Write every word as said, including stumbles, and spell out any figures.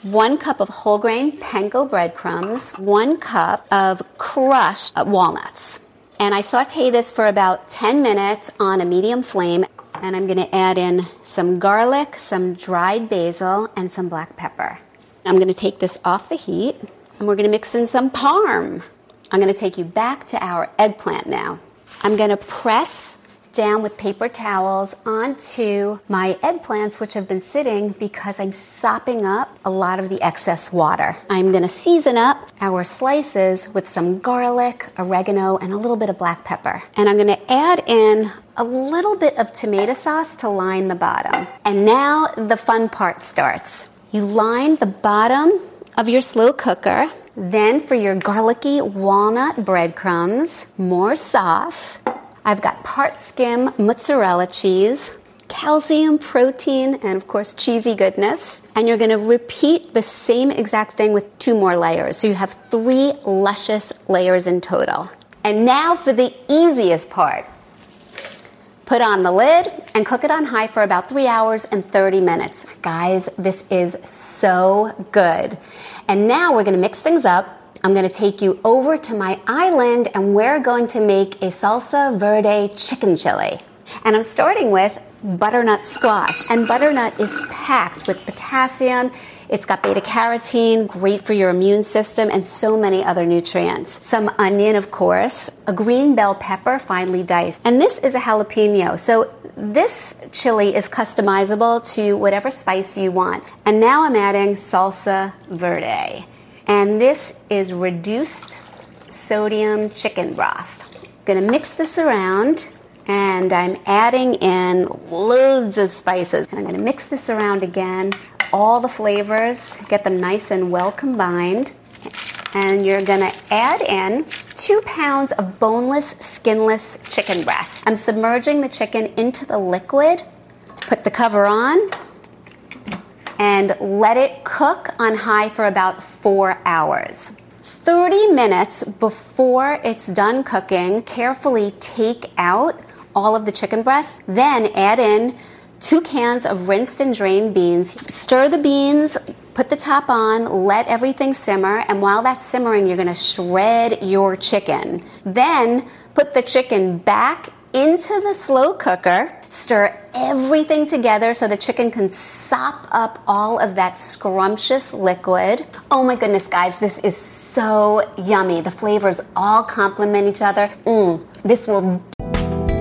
one cup of whole grain panko breadcrumbs, one cup of crushed walnuts. And I saute this for about ten minutes on a medium flame. And I'm going to add in some garlic, some dried basil, and some black pepper. I'm going to take this off the heat, and we're going to mix in some parm. I'm going to take you back to our eggplant now. I'm going to press down with paper towels onto my eggplants, which have been sitting because I'm sopping up a lot of the excess water. I'm going to season up our slices with some garlic, oregano, and a little bit of black pepper. And I'm going to add in a little bit of tomato sauce to line the bottom. And now the fun part starts. You line the bottom of your slow cooker. Then for your garlicky walnut breadcrumbs, more sauce. I've got part skim mozzarella cheese, calcium, protein, and of course cheesy goodness. And you're going to repeat the same exact thing with two more layers. So you have three luscious layers in total. And now for the easiest part. Put on the lid and cook it on high for about three hours and thirty minutes. Guys, this is so good. And now we're going to mix things up. I'm going to take you over to my island and we're going to make a salsa verde chicken chili. And I'm starting with butternut squash. And butternut is packed with potassium. It's got beta carotene, great for your immune system, and so many other nutrients. Some onion, of course, a green bell pepper finely diced. And this is a jalapeno. So this chili is customizable to whatever spice you want. And now I'm adding salsa verde. And this is reduced sodium chicken broth. Gonna mix this around, and I'm adding in loads of spices. And I'm gonna mix this around again, all the flavors, get them nice and well combined. And you're gonna add in two pounds of boneless, skinless chicken breast. I'm submerging the chicken into the liquid, put the cover on, and let it cook on high for about four hours. thirty minutes before it's done cooking, carefully take out all of the chicken breast, then add in two cans of rinsed and drained beans. Stir the beans, put the top on, let everything simmer, and while that's simmering, you're gonna shred your chicken. Then put the chicken back into the slow cooker, stir everything together so the chicken can sop up all of that scrumptious liquid. Oh my goodness, guys, this is so yummy. The flavors all complement each other. Mm, this will